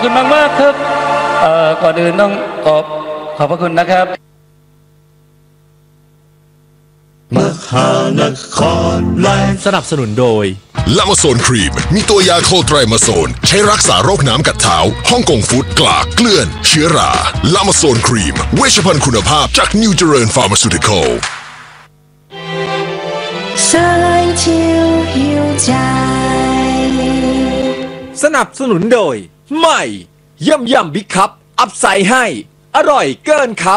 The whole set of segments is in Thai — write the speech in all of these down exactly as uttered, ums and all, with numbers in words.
คุณมากมากครับเอ่อก่อนอื่นต้องขอบขอบพระคุณนะครับมหานครไลฟ์สนับสนุนโดยลามาโซนครีมมีตัวยาโคไตรมาโซนใช้รักษาโรคน้ำกัดเท้าฮ่องกงฟู้ดกลากเกลื่อนเชื้อราลามาโซนครีมเวชภัณฑ์คุณภาพจากนิวเจริญฟาร์มาซูติคอลสนับสนุนโดยใหม่ย่ำย่ำบิ๊กคัพอัพไซด์ให้อร่อยเกินครับ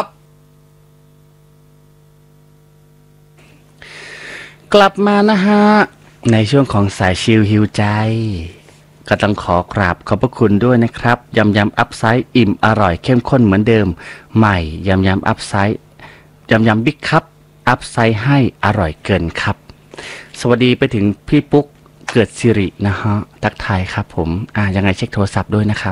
กลับมานะฮะในช่วงของสายชิลฮิวใจก็ต้องขอกราบขอบพระคุณด้วยนะครับยำยำอัพไซด์อิ่มอร่อยเข้มข้นเหมือนเดิมใหม่ยำยำอัพไซด์ยำยำบิ๊กคัพอัพไซด์ให้อร่อยเกินครับสวัสดีไปถึงพี่ปุ๊กเกิดสิรินะฮะทักทายครับผมอ่ายังไงเช็คโทรศัพท์ด้วยนะครับ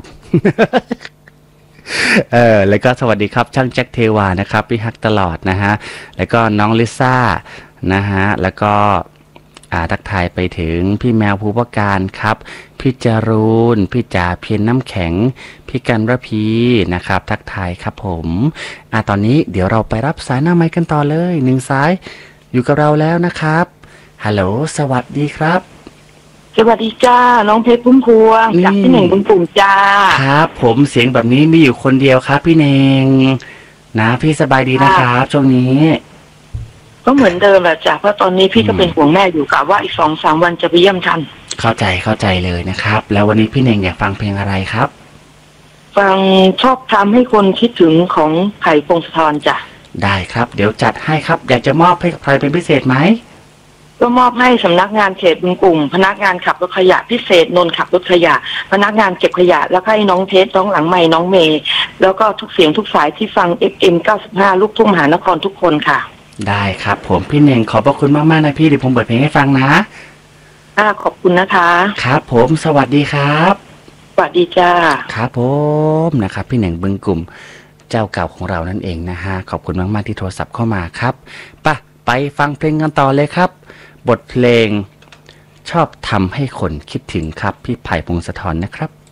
เออแล้วก็สวัสดีครับช่างแจ็คเทวานะครับพี่ฮักตลอดนะฮะแล้วก็น้องลิซ่านะฮะแล้วก็อ่าทักทายไปถึงพี่แมวภูปการครับพี่จรูนพี่จ่าเพียนน้ำแข็งพี่กันระพีนะครับทักทายครับผมอ่าตอนนี้เดี๋ยวเราไปรับสายหน้าไมค์กันต่อเลยหนึ่งสายอยู่กับเราแล้วนะครับฮัลโหลสวัสดีครับสวัสดีจ้าน้องเพชรพุ่มพวงจากที่หนึ่งบุญปุ่มจ้าครับผมเสียงแบบนี้มีอยู่คนเดียวครับพี่เนงนะพี่สบายดีนะครับช่วงนี้ก็เหมือนเดิมแหละจ้ะเพราะตอนนี้พี่ก็เป็นห่วงแม่อยู่กะว่าอีกสองสามวันจะไปเยี่ยมทันเข้าใจเข้าใจเลยนะครับแล้ววันนี้พี่เนงอยากฟังเพลงอะไรครับฟังชอบทำให้คนคิดถึงของไผ่พงศธรจ้ะได้ครับเดี๋ยวจัดให้ครับอยากจะมอบให้ใครเป็นพิเศษไหมก็มอบให้สำนักงานเขตบึงกลุ่มพนักงานขับรถขยะพิเศษนนท์ขับรถขยะพนักงานเก็บขยะแล้วก็ให้น้องเพชรน้องหลังใหม่น้องเมย์แล้วก็ทุกเสียงทุกสายที่ฟัง เอฟ เอ็ม เก้าสิบห้า ลูกทุ่งมหานครทุกคนค่ะได้ครับผมพี่เน่งขอบพระคุณมากๆนะพี่เดี๋ยวผมเปิดเพลงให้ฟังนะอ่าขอบคุณนะคะครับผมสวัสดีครับสวัสดีจ้าครับผมนะครับพี่เน่งบึงกลุ่มเจ้าเก่าของเรานั่นเองนะฮะขอบคุณมากๆที่โทรศัพท์เข้ามาครับป่ะไปฟังเพลงกันต่อเลยครับบทเพลงชอบทำให้คนคิดถึงครับพี่ไผ่พงศธรนะครับ